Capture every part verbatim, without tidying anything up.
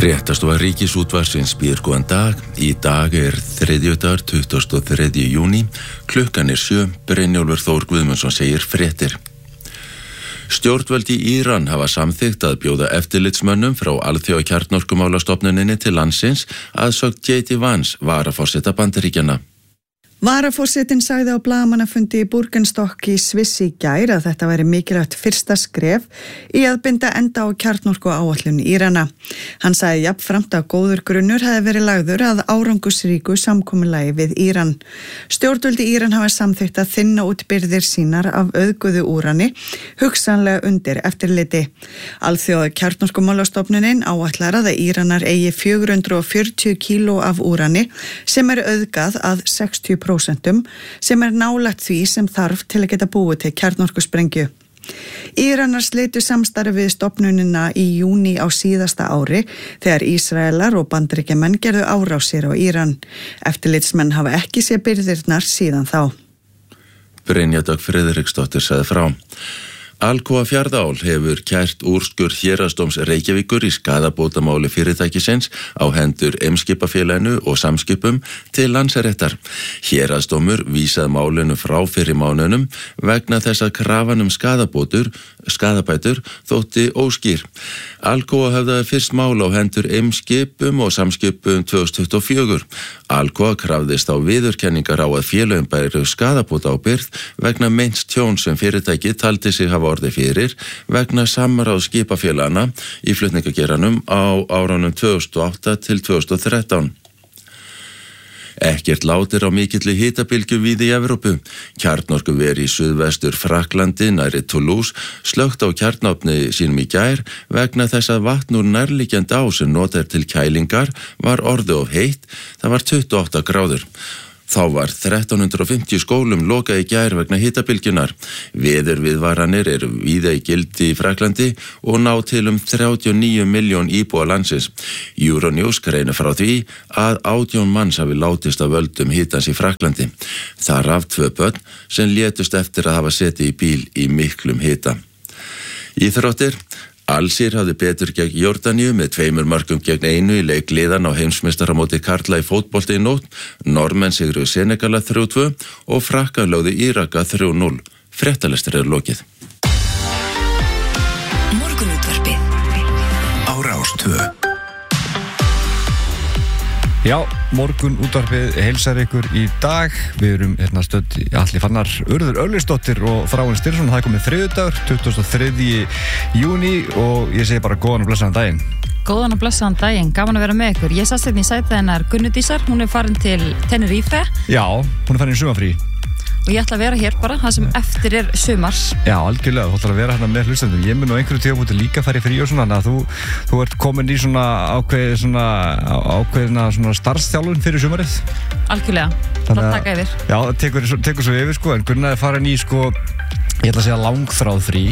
Fréttastofa Ríkisútvarpsins býður góðan dag. Í dag er þriðjudagur, tuttugasta og þriðji júní. Klukkan er sjö. Brynjólfur Þór Guðmundsson segir fréttir. Stjórnvöld í Íran hafa samþykkt að bjóða eftirlitsmönnum frá Alþjóða kjarnorkumálastofnuninni til landsins að sögn J D Vance, varaforseta Bandaríkjanna. Varaforsetinn sagði á blaðamannafundi í Burgenstock í Sviss í gær að þetta væri mikilvægt fyrsta skref í að binda enda á kjarnorku áætlun Írana. Hann sagði jafnframt að góður grunnur hefði verið lagður að árangursríku samkomulagi við Íran. Stjórnvöld í Íran hafa samþykkt að þynna út birgðir sínar af auðguðu úrani, hugsanlega undir eftirliti. Alþjóða kjarnorkumálastofnunin áætlar að Íranar eigi fjögur hundruð fjörutíu kíló af úrani sem er auðgað að sextíu prósent sem er nálægt því sem þarf til að geta búið til kjarnorkusprengju. Íranar slitu samstarfi við stofnunina í júní á síðasta ári þegar Ísraelar og Bandaríkjamenn gerðu árásir á Íran. Eftirlitsmenn hafa ekki séð birgðirnar síðan þá. Brynja Dögg Friðriksdóttir sagði frá. Alcoa Fjarðaál hefur kært úrskurð Héraðsdóms Reykjavíkur í skaðabótamáli fyrirtækisins á hendur Eimskipafélaginu og Samskipum til Landsréttar. Héraðsdómur vísaði málinu frá fyrir mánuðinum vegna þess að krafan um skaðabótur, skaðabætur þótti óskýr. Alcoa höfðaði fyrst mál á hendur Eimskipum og Samskipum tvö þúsund tuttugu og fjögur. Alcoa krafðist á viðurkenningar á að félögin bæru skaðabótaábyrgð vegna meints tjón sem fyrirtæki taldi sig hafa orðið fyrir vegna samráðs skipafélagana í flutningageranum á árunum tvö þúsund og átta til tvö þúsund og þrettán. Ekkert lát er á mikilli hitabylgju víða í Evrópu. Kjarnorkuver í suðvestur Frakklandi nærri Toulouse slökkt á kjarnáfni sínum í gær vegna þess að vatn úr nærliggjandi á sem notað til kælingar var orðið of heitt. Það var tuttugu og átta gráður. Þá var þrettán hundruð og fimmtíu skólum lokað í gær vegna hitabylgjunar. Veðurviðvaranir eru víða í gildi í Frakklandi og ná til um þrjátíu og níu milljón íbúa landsins. Euronews greinir frá því að átján manns hafi látist af völdum hitans í Frakklandi. Þar af tvö börn sem létust eftir að hafa setið í bíl í miklum hita. Íþróttir. Alsír hafði betur gegn Jórdaníu með tveimur mörkum gegn einu í leik liðan á heimsmeistaramóti karla í fótbolta í nótt. Normenn sigruðu Senegala þrjú tvö og Frakkar lögðu Íraka þrjú núll. Fréttalestur er lokið. Morgunútvarpið á Rás tvö. Já, morgun útvarpið heilsar ykkur í dag. Við erum hérna stödd í Alli Fannar Urður Örlygsdóttir og Þráinn Styrrsson. Það er komið þriðjudagur, tuttugasta og þriðji júní og ég segi bara góðan og blessaðan daginn. Góðan og blessaðan daginn, gaman að vera með ykkur. Ég sast hérna í sæti hennar Gunnu Dísar, hún er farin til Tenerife. Já, hún er farin í sumarfrí. Og ég ætla að vera hér bara, það sem eftir er sumars. Já, algjörlega, þú ætlar að vera hérna með hlustendum. Ég mun á einhverju tímabúti líka fara í frí og svona, þannig að þú, þú ert komin í svona ákveð, svona, ákveðina svona starfsþjálfun fyrir sumarið. Algjörlega, það taka yfir. Já, það tekur, tekur svo yfir, sko, en Gunnar er farin í, sko, ég ætla að segja langþráð frí.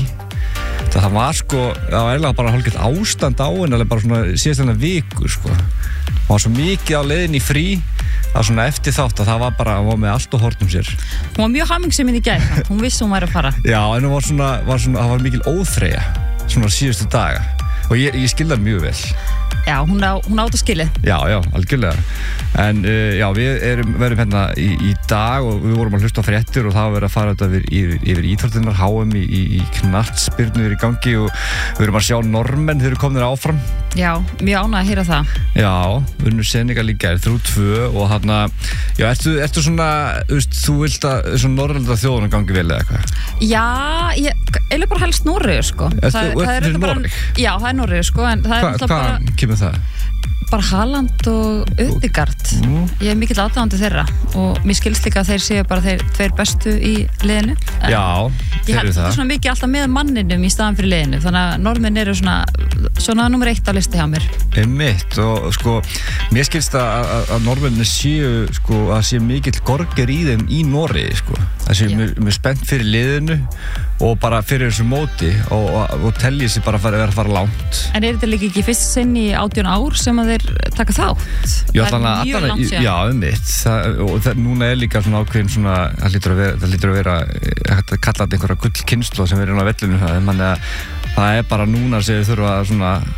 Það var, sko, það var eiginlega bara hálfgett ástand á henni, alveg bara svona síðast hennar viku, sko. Það var svo mikið á leiðin í frí. Það var svona eftir þátt að það var bara, hún var með allt og hortum sér. Hún var mjög hamingjusöm í gær, hún vissi hún væri að fara. Já, en hún var svona, var svona, það var mikil óþreyja, svona síðustu daga. Og ég, ég skil það mjög vel. Já, hún á, hún á þetta skilið. Já, já, algjörlega. En uh, já, við erum, verum hérna í, í dag og við vorum að hlusta á fréttir og það var verið að fara þetta yfir, yfir, yfir íþróttirnar, H M í, í, í knattspyrnu er í gangi og við erum að sjá Normenn, þeir eru komnir áfram. Já, mjög ánægð að heyra það. Já, unnu Senegal í gær, þrjú tvö og þarna, já, ertu, ertu svona, þú veist, þú vilt að svona norrænda þjóðunum gangi vel eða eitthvað? Já, ég, eiginlega bara helst Noreg, sko. Ertu, það, það er fyrir Noreg? Já, það er Noreg, sko, en það er Hva, alltaf bara... Hvað kemur það? Bara Haaland og Ødegaard. Mm. Ég er mikill aðdáandi þeirra og mér skilst líka að þeir séu bara þeir tveir bestu í liðinu. En já, þeir eru það. Ég held svona mikið alltaf með manninum í staðan fyrir liðinu, þannig að Norðmenn eru svona, svona nummer eitt á listi hjá mér. Einmitt og sko, mér skilst að, að, að Norðmenni séu, sko, að séu mikill gorger í þeim í Noregi, sko. Það séu mjög, mjög spennt fyrir liðinu og bara fyrir þessu móti og, og, og telji sig bara að vera að fara langt. En er þetta líka ekki fyrst sinn í átján ár sem að þeir taka þátt? Já, það er mjög langt síðan. Já, um mitt. Og það, núna er líka svona ákveðin svona, það lítur að vera, það lítur að vera, að kalla þetta einhverja gullkynslu sem er inn á vellinu. Þannig að það er bara núna sem þau þurfa að svona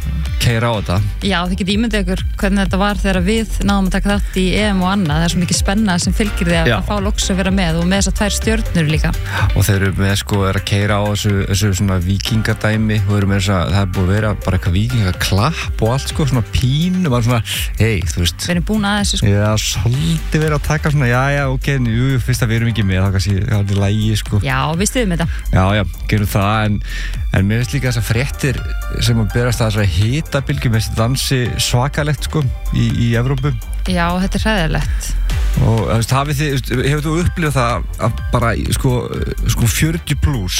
keyra á þetta. Já, þið getið ímyndið ykkur hvernig þetta var þegar við náðum að taka þátt í E M og annað. Það er svo mikið spenna sem fylgir því að, að fá loks að vera með og með þessar tvær stjörnur líka. Og þeir eru með sko er að keyra á þessu, þessu svona vikingadæmi og eru með þess að það er búið að vera bara eitthvað vikingaklapp og allt sko svona pínu, bara svona, hei, þú veist. Við erum búin að þessu sko. Já, svolítið verið að taka svona, já, já, ok, jú, fyrst að við erum ekki með, það kannski, það er lægi sko. Já, við stuðum þetta. Já, já, gerum það, en, en mér finnst líka þessar fréttir sem að berast að þessari hitabilgju með þessi dansi svakalegt sko í, í Evrópu. Já, þetta er hræðilegt. Og þú veist, hafið þið, hefur þú upplifað það að bara sko, sko fjörutíu pluss?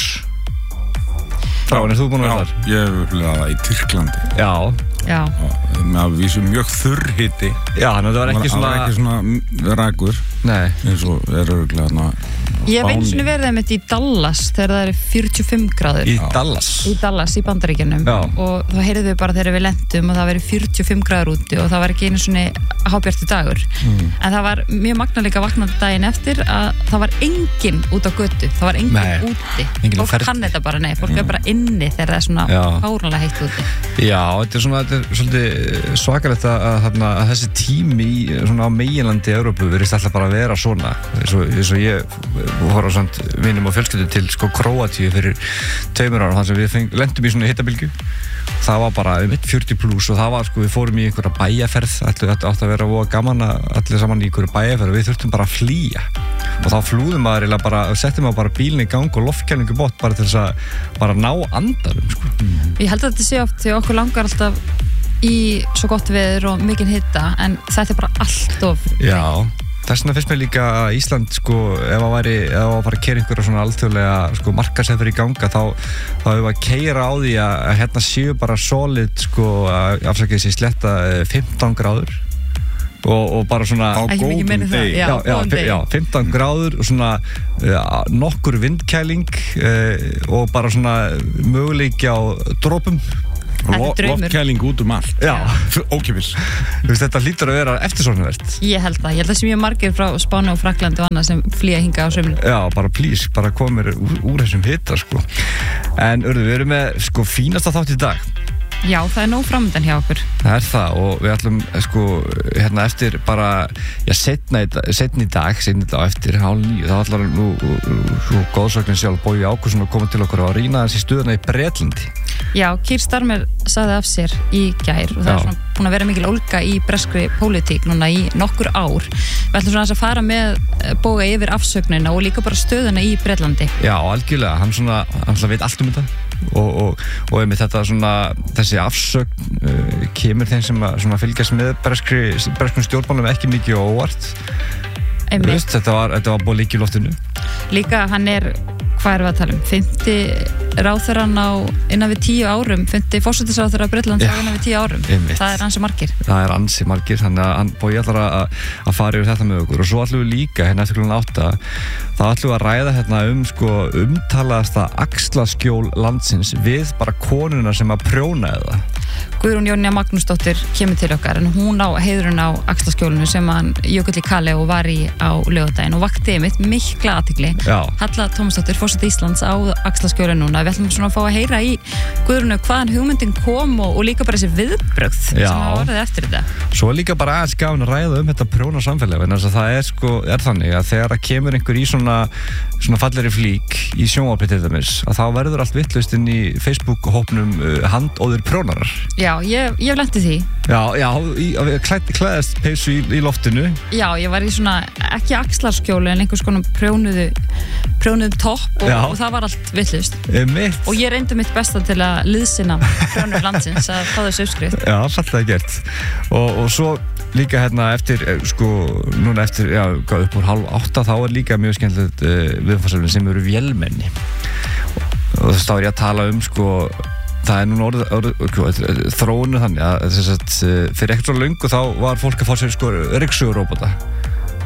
Þráin, er þú búin að vera þar? Já, ég hef upplifað það í Tyrklandi. Já. Já. Með að vísu mjög þurr hiti. Já, þannig að það var ekki svona... Það var ekki svona rakur. Nei. Eins og er örgulega þarna... Ég hef einu sinni verið einmitt í Dallas þegar það eru fjörutíu og fimm gráður. Í Dallas? Í Dallas, í Bandaríkjunum. Já. Og þá heyrðum við bara þegar við lentum og það verið fjörutíu og fimm gráður úti og það var ekki einu svona hábjartur dagur. Mm. En það var mjög magnalega vaknandi daginn eftir að það var enginn út á götu. Það var enginn nei. Úti. Enginn fólk kann þetta bara, nei. Fólk mm. er bara inni þegar það er svona fáránlega heitt úti. Já, þetta er svona, þetta er svolítið svakalegt að, að, að þessi tími í, svona á meginlandi í Evrópu virðist alltaf bara að vera svona. Eins og, eins og ég voru á samt vinum og fjölskyldu til sko Króatíu fyrir tveimur ára, þannig að við feng, lendum í svona hittabilgju. Það var bara um fjörutíu pluss og það var sko, við fórum í einhverja bæjarferð, þetta átti að vera voða gaman að allir saman í einhverju bæjarferð og við þurftum bara að flýja. Og þá flúðum maður eða bara, settum maður bara bílinn í gang og loftkælingu bort bara til þess að bara ná andanum sko. Mm. Ég held að þetta sé oft því okkur langar alltaf í svo gott veður og mikinn hitta en þetta er bara allt of. Já. Þess vegna finnst mér líka að Ísland sko, ef það væri, ef það var að keyra einhverja svona alþjóðlega sko markasettur í ganga þá, þá hefur að keyra á því að, að hérna séu bara solid sko, afsakið sér sletta fimmtán gráður og, og bara svona á góðum degi. Já, já, já, já, fimmtán gráður og svona uh, nokkur vindkæling uh, og bara svona möguleiki á dropum. Loftkæling út um allt. Já, ókipis. Þú veist, þetta hlýtur að vera eftirsóknarvert. Ég held það, ég held að það sé mjög margir frá Spáni og Frakklandi og annað sem flýja hinga á sömlu. Já, bara please, bara komir úr, úr þessum hita sko. En örðu, við erum með sko fínasta þátt í dag. Já, það er nóg framöndan hjá okkur. Það er það og við ætlum sko hérna eftir bara, já, setna í, setna í dag, setna í dag eftir hálf níu, þá ætlar nú svo góðsögnin sjálf Bogi Ágústsson að koma til okkur og að rýna þessi stöðuna í Bretlandi. Já, Keir Starmer sagði af sér í gær og það já. Er svona búin að vera mikil ólga í breskri pólitík núna í nokkur ár. Við ætlum svona að fara með Boga yfir afsögnina og líka bara stöðuna í Bretlandi. Já, algjörlega, hann svona, hann svona veit allt um þetta. og, og, og einmitt þetta svona þessi afsögn uh, kemur þeim sem að svona fylgjast með breskri stjórnmálum ekki mikið og óvart. Veist, þetta var, þetta var búið líka í loftinu. Líka hann er, hvað erum við að tala um, fimmti ráðherrann á innan við tíu árum, fimmti forsætisráðherra Bretlands á innan við tíu árum. Einmitt. Það er ansi margir. Það er ansi margir, þannig að hann búið allar að, að fara yfir þetta með okkur og svo ætlum við líka hérna eftir klukkan átta þá ætlum við að ræða hérna um sko umtalaðasta axlaskjól landsins við bara konuna sem að prjóna eða. Guðrún Jónína Magnúsdóttir kemur til okkar en hún á heiðurinn á axlaskjólinu sem hann Jökull í Kalli og var í á laugardaginn og vakti mitt mikla athygli. Halla Tómasdóttir, forseti Íslands á axlaskjólinu núna. Við ætlum svona að fá að heyra í Guðrúnu hvaðan hugmyndin kom og, og líka bara þessi viðbrögð sem hafa orðið eftir þetta. Svo er líka bara aðeins gaman að ræða um þetta prjóna samfélag en þess að það er sko, er þannig að þegar að kemur einhver í svona, svona falleri flík í sjónvarpi til dæmis að þá verður allt vitlaust inn í Facebook-hópnum uh, handóðir prjónarar. Já, ég, ég hef lentið því. Já, já, klæð, klæðast peysu í, í loftinu. Já, ég var í svona, ekki axlarskjólu en einhvers konar prjónuðu, prjónuðu topp og, og það var allt vitlaust. Mitt. Og ég reyndi mitt besta til að liðsinna prjónur landsins að fá þessu uppskrift. Já, fallega gert. Og, og svo líka hérna eftir, sko, núna eftir, já, upp úr hálf átta, þá er líka mjög skemmtilegt uh, viðfangsefni sem eru vélmenni. Og, og þess þá er ég að tala um, sko, það er núna orð, orð, orð, þróunu þannig að þess að fyrir ekkert svo löngu þá var fólk að fá sér sko ryksugurróbota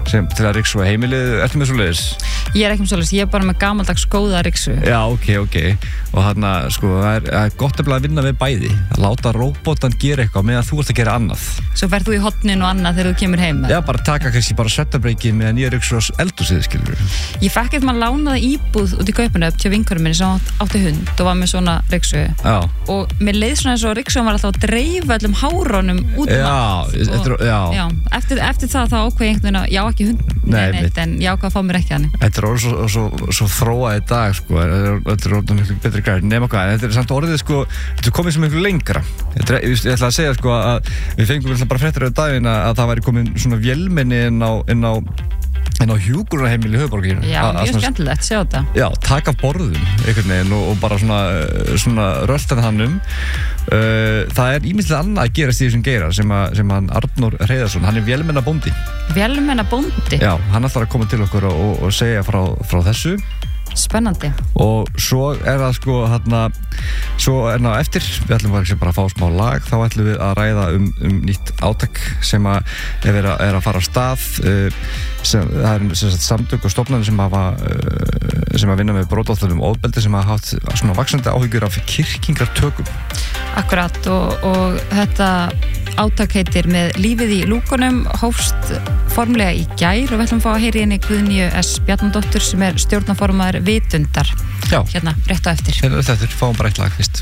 sem til að ryksu heimilið, ertu með svo leiðis? Ég er ekki með svo leiðis, ég er bara með gamaldags góða ryksu. Já, ok, ok. Og þarna, sko, það er, er gott að vinna við bæði. Að láta róbótan gera eitthvað meðan þú ert að gera annað. Svo ferð þú í hotnin og annað þegar þú kemur heim? Já, bara taka kannski bara svettabreyki meðan ég ryksu á eldhúsið, skilur. Ég fekk eitthvað maður lánaði íbúð út í Kaupmannahöfn hjá vinkonum minni sem átti hund og var með svona ryksu. Já. Og mér leið svona eins og ryksugan var alltaf að dreifa öllum hárunum út um allt. Já, eftir, já. já. Eftir, eftir það þá ákveði einhvern veginn, já ekki hund, nei, neitt, en ég ákveði að fá mér ekki hann. Þetta er orðið svo, svo, svo þróað í dag, sko, þetta er orðið miklu betri gæri, nema hvað, þetta er samt orðið, sko, þetta er komið svo miklu lengra. Ég, ég, ég ætla að segja, sko, að við fengum bara fréttir á daginn að það væri komin svona vélmenni inn á, inn á en á hjúkrunarheimili í höfuðborginu. Já, mjög skemmtilegt, sjá þetta. Já, taka af borðum einhvern veginn og, og bara svona, svona röltan hannum. Uh, það er ýmislega annað að gerast í þessum geira sem, a, sem hann Arnór Hreiðarsson, hann er vélmennabóndi. Vélmennabóndi? Já, hann ætlar að koma til okkur og, og segja frá, frá þessu. Spennandi. Og svo er það sko hérna, svo er ná eftir, við ætlum bara að fá smá lag, þá ætlum við að ræða um, um nýtt átak sem að er að, er að fara á stað, uh, sem, það er sem sagt, samtök og stofnanir sem hafa uh, sem að vinna með brotaþolum ofbeldi sem hafa haft svona vaxandi áhyggjur af kyrkingartökum. Akkurat og, og þetta átak heitir Með lífið í lúkunum, hófst formlega í gær og við ætlum að fá að heyri henni Guðnýju S. Bjarnadóttur sem er stjórnarformaður Vitundar. Já. Hérna, rétt á eftir. Hérna rétt á eftir, fáum bara eitt lag fyrst.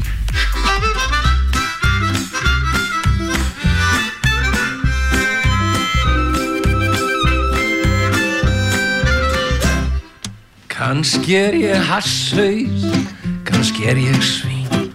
Kannski er ég hasshaus, kannski er ég svín.